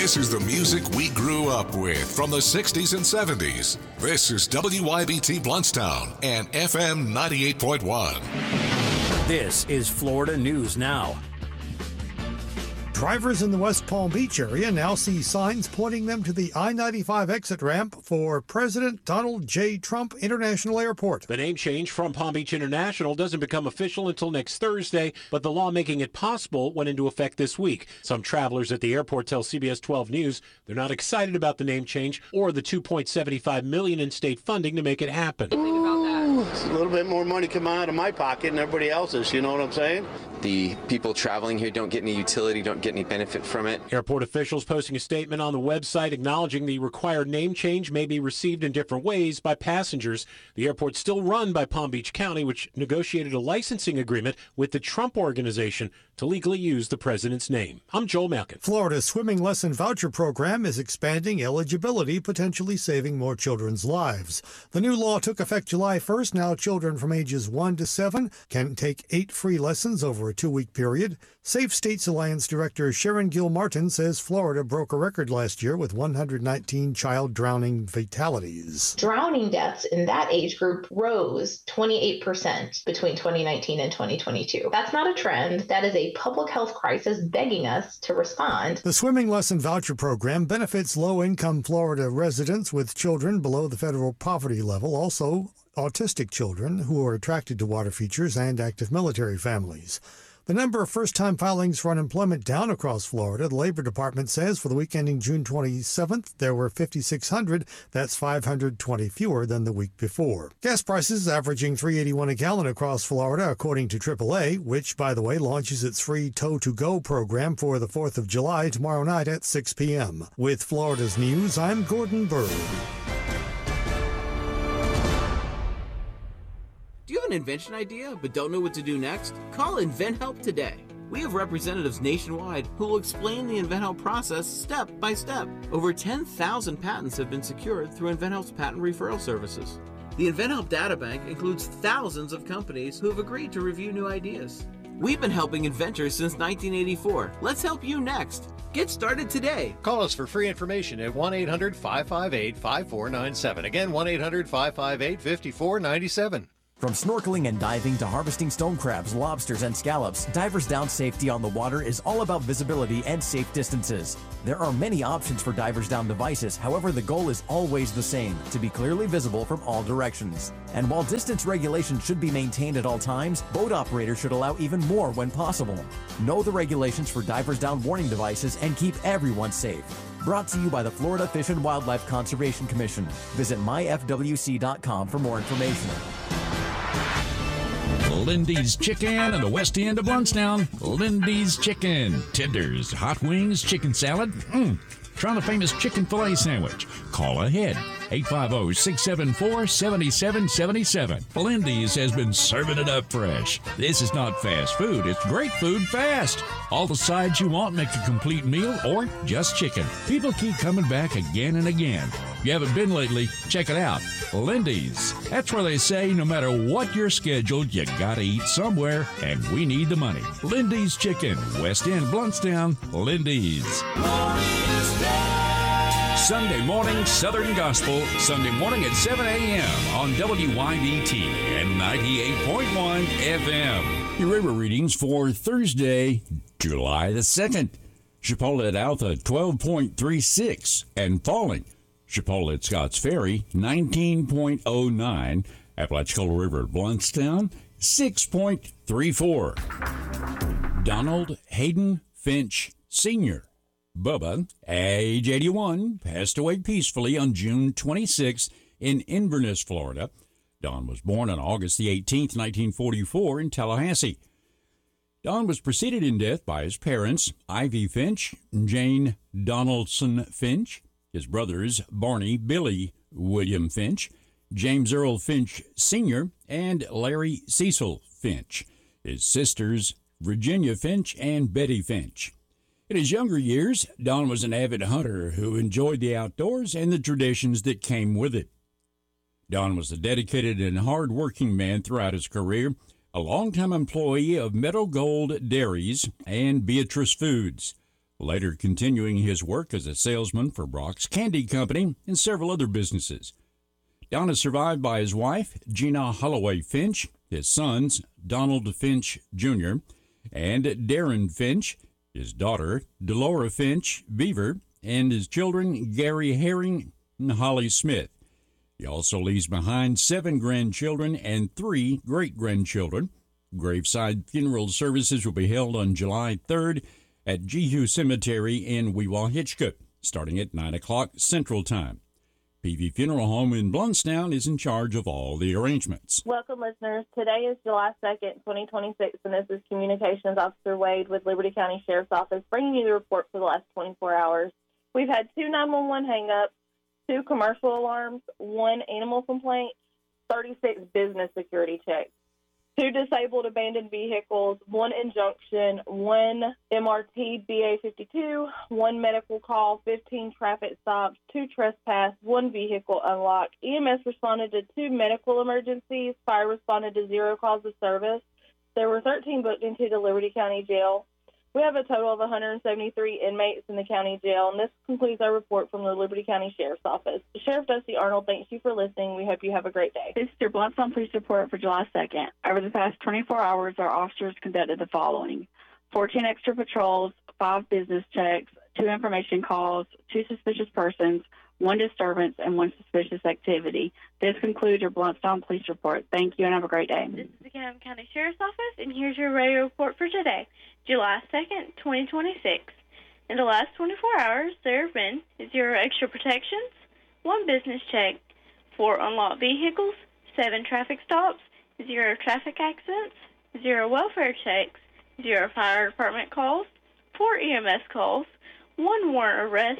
This is the music we grew up with from the 60s and 70s. This is WYBT Bluntstown and FM 98.1. This is Florida News Now. Drivers in the West Palm Beach area now see signs pointing them to the I-95 exit ramp for President Donald J. Trump International Airport. The name change from Palm Beach International doesn't become official until next Thursday, but the law making it possible went into effect this week. Some travelers at the airport tell CBS 12 News they're not excited about the name change or the $2.75 million in state funding to make it happen. It's a little bit more money coming out of my pocket than everybody else's, you know what I'm saying? The people traveling here don't get any utility, don't get any benefit from it. Airport officials posting a statement on the website acknowledging the required name change may be received in different ways by passengers. The airport's still run by Palm Beach County, which negotiated a licensing agreement with the Trump Organization to legally use the president's name. I'm Joel Malkin. Florida's swimming lesson voucher program is expanding eligibility, potentially saving more children's lives. The new law took effect July 1st. Now children from ages 1 to 7 can take 8 free lessons over a 2-week period. Safe States Alliance Director Sharon Gill Martin says Florida broke a record last year with 119 child drowning fatalities. Drowning deaths in that age group rose 28% between 2019 and 2022. That's not a trend. That is a public health crisis begging us to respond. The swimming lesson voucher program benefits low-income Florida residents with children below the federal poverty level, also autistic children who are attracted to water features, and active military families. The number of first-time filings for unemployment down across Florida. The Labor Department says for the week ending June 27th, there were 5,600. That's 520 fewer than the week before. Gas prices averaging $3.81 a gallon across Florida, according to AAA, which, by the way, launches its free Tow-to-Go program for the 4th of July tomorrow night at 6 p.m. With Florida's News, I'm Gordon Bird. Do you have an invention idea but don't know what to do next? Call InventHelp today. We have representatives nationwide who will explain the InventHelp process step by step. Over 10,000 patents have been secured through InventHelp's patent referral services. The InventHelp databank includes thousands of companies who have agreed to review new ideas. We've been helping inventors since 1984. Let's help you next. Get started today. Call us for free information at 1-800-558-5497. Again, 1-800-558-5497. From snorkeling and diving to harvesting stone crabs, lobsters, and scallops, Divers Down safety on the water is all about visibility and safe distances. There are many options for Divers Down devices, however, the goal is always the same, to be clearly visible from all directions. And while distance regulations should be maintained at all times, boat operators should allow even more when possible. Know the regulations for Divers Down warning devices and keep everyone safe. Brought to you by the Florida Fish and Wildlife Conservation Commission. Visit myfwc.com for more information. Lindy's Chicken in the west end of Bluntstown. Lindy's Chicken. Tenders, hot wings, chicken salad. Try the famous chicken filet sandwich. Call ahead. 850-674-7777. Lindy's has been serving it up fresh. This is not fast food. It's great food fast. All the sides you want make a complete meal or just chicken. People keep coming back again and again. If you haven't been lately, check it out. Lindy's. That's where they say no matter what your schedule, you gotta eat somewhere, and we need the money. Lindy's Chicken. West End, Bluntstown. Lindy's. Sunday morning Southern Gospel, Sunday morning at 7 a.m. on WYBT and 98.1 FM. Your river readings for Thursday, July the 2nd. Chipola at Alta, 12.36 and falling. Chipola at Scotts Ferry, 19.09. Apalachicola River at Bluntstown, 6.34. Donald Hayden Finch Sr., Bubba, age 81, passed away peacefully on June 26 in Inverness, Florida. Don was born on August the 18th, 1944 in Tallahassee. Don was preceded in death by his parents, Ivy Finch, Jane Donaldson Finch, his brothers, Barney Billy William Finch, James Earl Finch Sr., and Larry Cecil Finch, his sisters, Virginia Finch and Betty Finch. In his younger years, Don was an avid hunter who enjoyed the outdoors and the traditions that came with it. Don was a dedicated and hard-working man throughout his career, a longtime employee of Meadow Gold Dairies and Beatrice Foods. later continuing his work as a salesman for Brock's Candy Company and several other businesses. Don is survived by his wife, Gina Holloway Finch, his sons, Donald Finch Jr., and Darren Finch, his daughter, Delora Finch Beaver, and his children, Gary Herring and Holly Smith. He also leaves behind 7 grandchildren and 3 great-grandchildren. Graveside funeral services will be held on July 3rd at Jehu Cemetery in Weehawken, starting at 9 o'clock Central Time. PV Funeral Home in Blountstown is in charge of all the arrangements. Welcome, listeners. Today is July 2nd, 2026, and this is Communications Officer Wade with Liberty County Sheriff's Office, bringing you the report for the last 24 hours. We've had 2 911 hang-ups, 2 commercial alarms, 1 animal complaint, 36 business security checks, 2 disabled abandoned vehicles, 1 injunction, 1 MRT BA52, 1 medical call, 15 traffic stops, 2 trespass, 1 vehicle unlock. EMS responded to 2 medical emergencies. Fire responded to 0 calls of service. There were 13 booked into the Liberty County Jail. We have a total of 173 inmates in the county jail, and this concludes our report from the Liberty County Sheriff's Office. Sheriff Dusty Arnold, thanks you for listening. We hope you have a great day. This is your Blountstown Police Report for July 2nd. Over the past 24 hours, our officers conducted the following: 14 extra patrols, 5 business checks, 2 information calls, 2 suspicious persons, 1 disturbance, and 1 suspicious activity. This concludes your Blountstown Police Report. Thank you and have a great day. This is the Cannon County Sheriff's Office, and here's your radio report for today, July 2nd, 2026. In the last 24 hours, there have been 0 extra protections, 1 business check, 4 unlocked vehicles, 7 traffic stops, 0 traffic accidents, 0 welfare checks, 0 fire department calls, 4 EMS calls, 1 warrant arrest,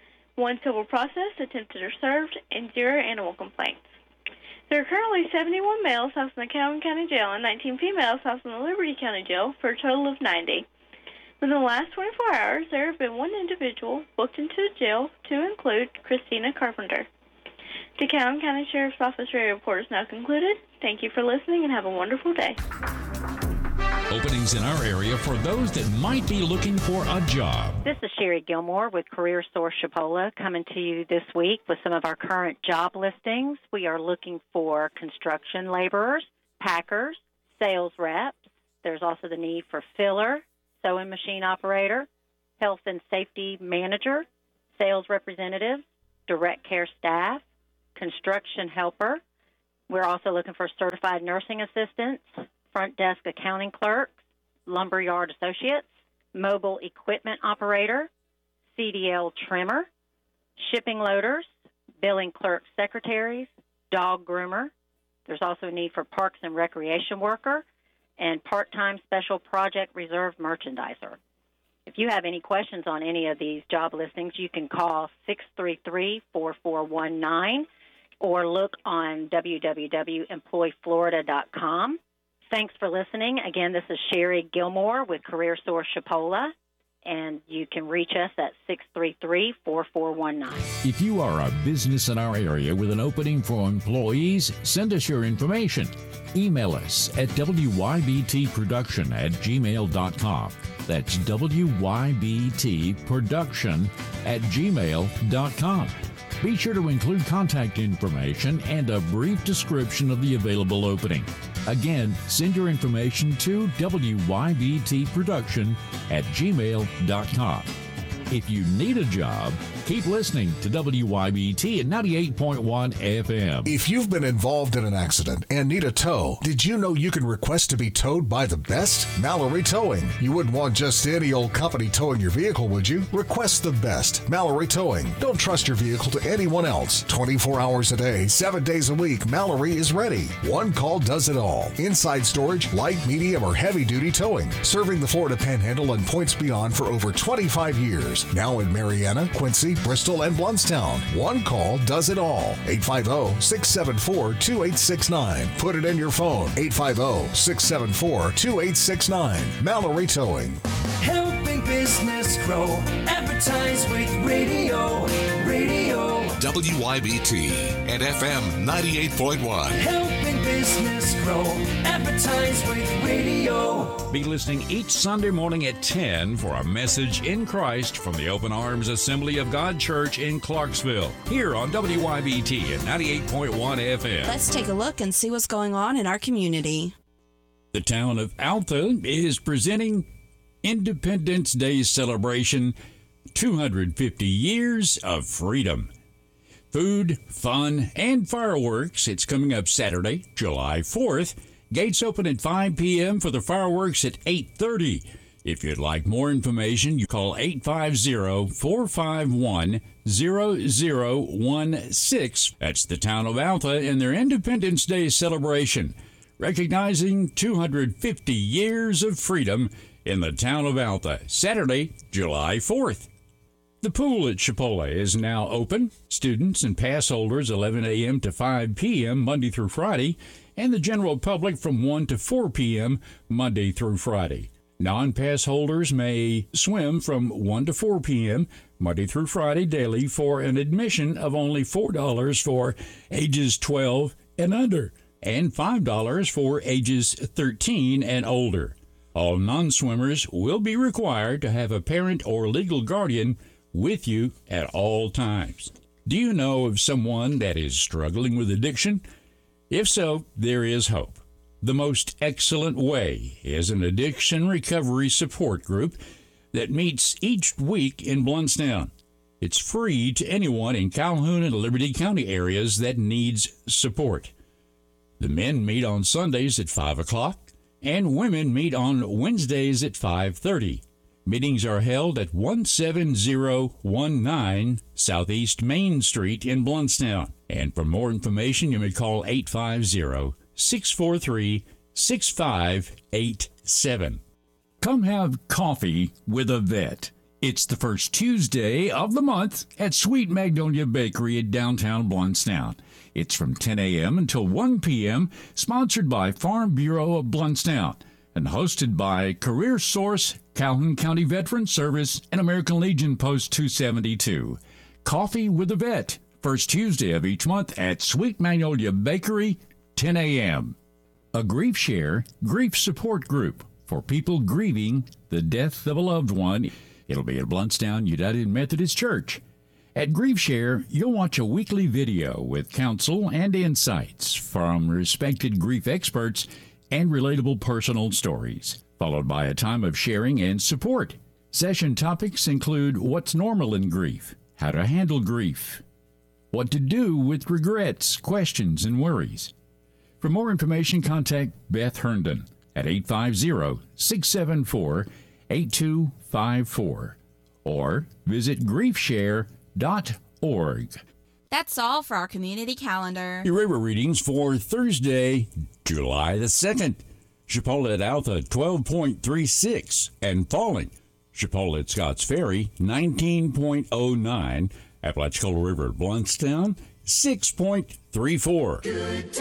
1 civil process attempted or served, and 0 animal complaints. There are currently 71 males housed in the Calhoun County Jail and 19 females housed in the Liberty County Jail for a total of 90. Within the last 24 hours, there have been 1 individual booked into the jail, to include Christina Carpenter. The Calhoun County Sheriff's Office radio report is now concluded. Thank you for listening and have a wonderful day. Openings in our area for those that might be looking for a job. This is Sherry Gilmore with Career Source Chipola, coming to you this week with some of our current job listings. We are looking for construction laborers, packers, sales reps. There's also the need for filler, sewing machine operator, health and safety manager, sales representative, direct care staff, construction helper. We're also looking for certified nursing assistants, front desk accounting clerks, lumberyard associates, mobile equipment operator, CDL trimmer, shipping loaders, billing clerk secretaries, dog groomer. There's also a need for parks and recreation worker and part-time special project reserve merchandiser. If you have any questions on any of these job listings, you can call 633-4419 or look on www.employflorida.com. Thanks for listening. Again, this is Sherry Gilmore with Career Source Chipola, and you can reach us at 633-4419. If you are a business in our area with an opening for employees, send us your information. Email us at wybtproduction@gmail.com. That's wybtproduction@gmail.com. Be sure to include contact information and a brief description of the available opening. Again, send your information to wybtproduction@gmail.com. If you need a job, keep listening to WYBT at 98.1 FM. If you've been involved in an accident and need a tow, did you know you can request to be towed by the best? Mallory Towing. You wouldn't want just any old company towing your vehicle, would you? Request the best. Mallory Towing. Don't trust your vehicle to anyone else. 24 hours a day, 7 days a week, Mallory is ready. One call does it all. Inside storage, light, medium, or heavy-duty towing. Serving the Florida Panhandle and points beyond for over 25 years. Now in Marianna, Quincy, Bristol, and Blountstown. One call does it all. 850-674-2869. Put it in your phone. 850-674-2869. Mallory Towing. Helping business grow. Advertise with radio. WYBT and FM 98.1. Helping business grow. Advertise with radio. Be listening each Sunday morning at 10 for a message in Christ from the Open Arms Assembly of God Church in Clarksville, here on WYBT at 98.1 FM. Let's take a look and see what's going on in our community. The town of Alta is presenting Independence Day celebration, 250 years of freedom. Food, fun, and fireworks. It's coming up Saturday, July 4th. Gates open at 5 p.m. for the fireworks at 8:30. If you'd like more information, you call 850-451-0016. That's the town of Alta and their Independence Day celebration, recognizing 250 years of freedom in the town of Alta, Saturday, July 4th. The pool at Chipola is now open. Students and pass holders 11 a.m. to 5 p.m. Monday through Friday, and the general public from 1 to 4 p.m. Monday through Friday. Non-pass holders may swim from 1 to 4 p.m. Monday through Friday daily for an admission of only $4 for ages 12 and under, and $5 for ages 13 and older. All non-swimmers will be required to have a parent or legal guardian with you at all times. Do you know of someone that is struggling with addiction? If so, there is hope. The Most Excellent Way is an addiction recovery support group that meets each week in Blountstown. It's free to anyone in Calhoun and Liberty County areas that needs support. The men meet on Sundays at 5 o'clock, and women meet on Wednesdays at 5:30. Meetings are held at 17019 Southeast Main Street in Blountstown. And for more information, you may call 850-643-6587. Come have coffee with a vet. It's the first Tuesday of the month at Sweet Magnolia Bakery at downtown Blountstown. It's from 10 a.m. until 1 p.m., sponsored by Farm Bureau of Blountstown, and hosted by Career Source, Calhoun County Veteran Service, and American Legion Post 272. Coffee with a Vet, first Tuesday of each month at Sweet Magnolia Bakery, 10 a.m. A Grief Share grief support group for people grieving the death of a loved one. It'll be at Blountstown United Methodist Church. At Grief Share, you'll watch a weekly video with counsel and insights from respected grief experts and relatable personal stories, followed by a time of sharing and support. Session topics include what's normal in grief, how to handle grief, what to do with regrets, questions, and worries. For more information, contact Beth Herndon at 850-674-8254 or visit griefshare.org. That's all for our community calendar. Your river readings for Thursday, July the 2nd. Chipola at Alta, 12.36 and falling. Chipola at Scotts Ferry, 19.09. Apalachicola River at Blountstown, 6.34.